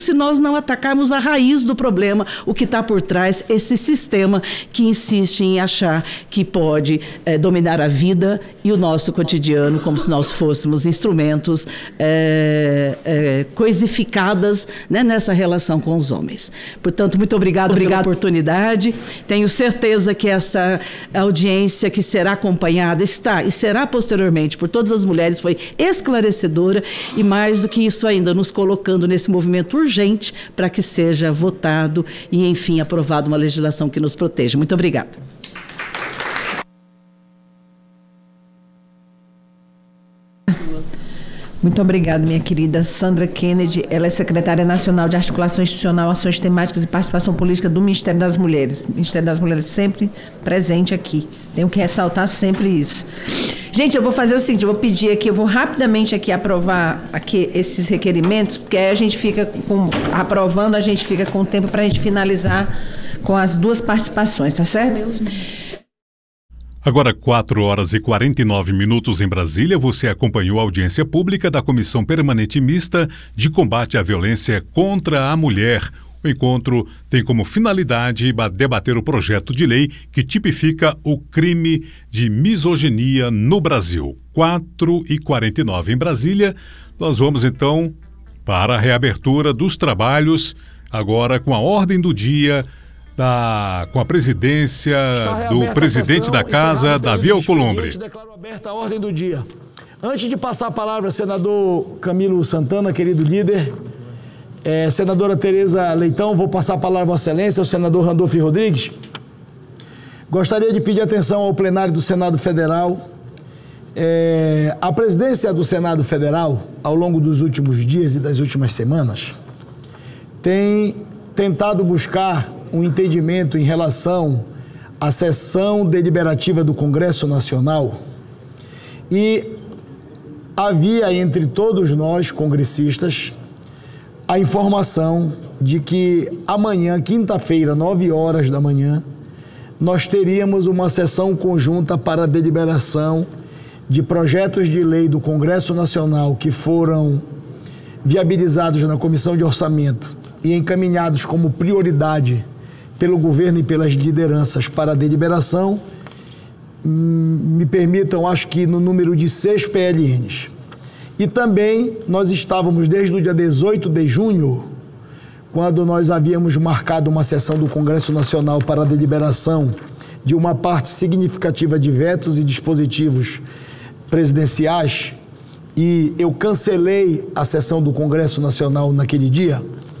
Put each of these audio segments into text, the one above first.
se nós não atacarmos a raiz do problema, o que está por trás, esse sistema que insiste em achar que pode dominar a vida e o nosso cotidiano, como se nós fôssemos instrumentos coisificadas, né, nessa relação com os homens. Portanto, muito obrigada pela oportunidade. Tenho certeza que essa audiência que será acompanhada está e será posteriormente por todas as mulheres foi esclarecedora e, mais do que isso ainda, nos colocando nesse movimento urgente para que seja votado e, enfim, aprovado uma legislação que nos proteja. Muito obrigada. Muito obrigada, minha querida Sandra Kennedy. Ela é secretária nacional de Articulação Institucional, Ações Temáticas e Participação Política do Ministério das Mulheres. O Ministério das Mulheres sempre presente aqui. Tenho que ressaltar sempre isso. Gente, eu vou fazer o seguinte, eu vou pedir aqui, eu vou rapidamente aqui aprovar aqui esses requerimentos, porque aí a gente fica aprovando, a gente fica com tempo para a gente finalizar com as duas participações, tá certo? Agora, 4h49 em Brasília, você acompanhou a audiência pública da Comissão Permanente Mista de Combate à Violência contra a Mulher. O encontro tem como finalidade debater o projeto de lei que tipifica o crime de misoginia no Brasil. 4h49 em Brasília, nós vamos então para a reabertura dos trabalhos, agora com a ordem do dia, com a presidência do presidente da Casa, Davi Alcolumbre. Declaro aberta a ordem do dia. Antes de passar a palavra, senador Camilo Santana, querido líder, senadora Tereza Leitão, vou passar a palavra a Vossa Excelência, ao senador Randolfo Rodrigues. Gostaria de pedir atenção ao plenário do Senado Federal. A presidência do Senado Federal, ao longo dos últimos dias e das últimas semanas, tem tentado buscar um entendimento em relação à sessão deliberativa do Congresso Nacional e havia entre todos nós, congressistas, a informação de que amanhã, quinta-feira, 9h da manhã, nós teríamos uma sessão conjunta para a deliberação de projetos de lei do Congresso Nacional que foram viabilizados na Comissão de Orçamento e encaminhados como prioridade pelo governo e pelas lideranças para a deliberação. Me permitam, acho que no número de 6 PLNs. E também nós estávamos desde o dia 18 de junho, quando nós havíamos marcado uma sessão do Congresso Nacional para a deliberação de uma parte significativa de vetos e dispositivos presidenciais, e eu cancelei a sessão do Congresso Nacional naquele dia.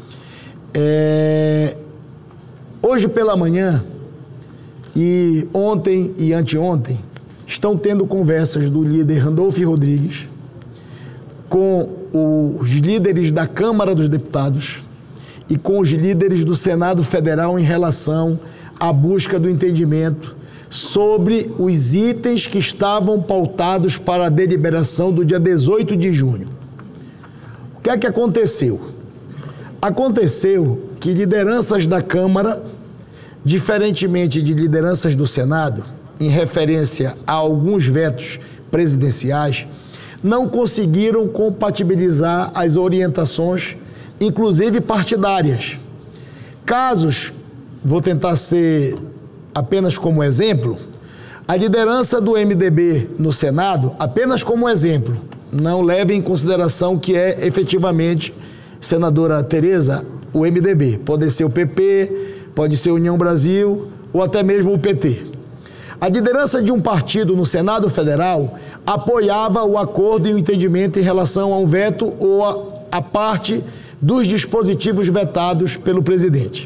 Hoje pela manhã, e ontem e anteontem, estão tendo conversas do líder Randolfo Rodrigues com os líderes da Câmara dos Deputados e com os líderes do Senado Federal em relação à busca do entendimento sobre os itens que estavam pautados para a deliberação do dia 18 de junho. O que é que aconteceu? Aconteceu que lideranças da Câmara, diferentemente de lideranças do Senado, em referência a alguns vetos presidenciais, não conseguiram compatibilizar as orientações, inclusive partidárias. Casos, vou tentar ser apenas como exemplo, a liderança do MDB no Senado, apenas como exemplo, não leve em consideração que é efetivamente, senadora Tereza, o MDB. Pode ser o PP, pode ser a União Brasil ou até mesmo o PT. A liderança de um partido no Senado Federal apoiava o acordo e o entendimento em relação a um veto ou a parte dos dispositivos vetados pelo presidente.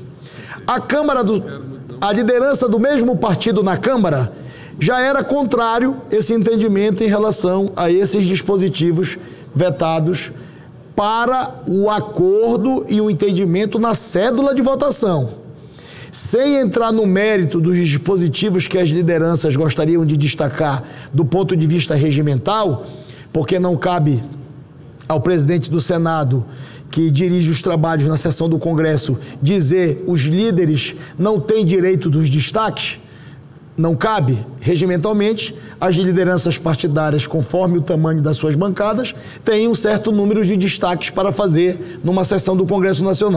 A liderança do mesmo partido na Câmara já era contrário esse entendimento em relação a esses dispositivos vetados para o acordo e o entendimento na cédula de votação. Sem entrar no mérito dos dispositivos que as lideranças gostariam de destacar do ponto de vista regimental, porque não cabe ao presidente do Senado, que dirige os trabalhos na sessão do Congresso, dizer os líderes não têm direito dos destaques, não cabe, regimentalmente, as lideranças partidárias, conforme o tamanho das suas bancadas, têm um certo número de destaques para fazer numa sessão do Congresso Nacional.